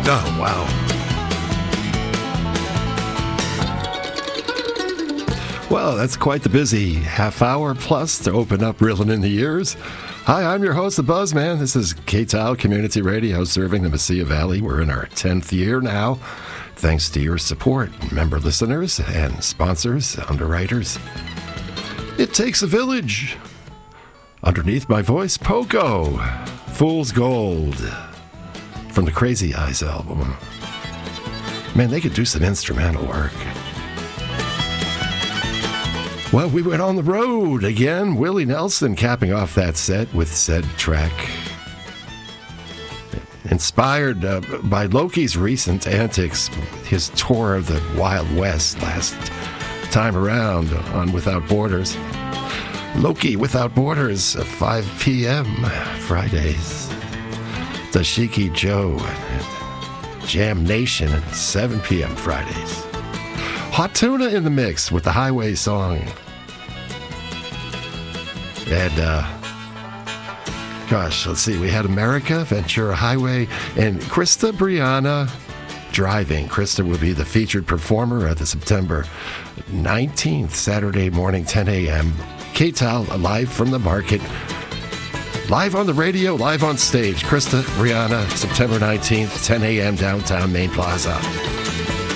Oh, wow. Well, that's quite the busy half hour plus to open up Reelin' in the Years. Hi, I'm your host, The Buzzman. This is K-Tile Community Radio serving the Mesilla Valley. We're in our 10th year now. Thanks to your support, member listeners and sponsors, underwriters. It takes a village. Underneath my voice, Poco, Fool's Gold, from the Crazy Eyes album. Man, they could do some instrumental work. Well, we went on the road again. Willie Nelson capping off that set with said track. Inspired by Loki's recent antics, his tour of the Wild West last time around on Without Borders. Loki Without Borders at 5 p.m. Fridays. Dashiki Joe Jam Nation at 7 p.m. Fridays. Hot Tuna in the mix with the Highway song. And, gosh, let's see. We had America, Ventura Highway, and Krista Brianna Driving. Krista will be the featured performer at the September 19th, Saturday morning, 10 a.m. K-Tile, live from the market. Live on the radio, live on stage. Krista Brianna, September 19th, 10 a.m. downtown Main Plaza.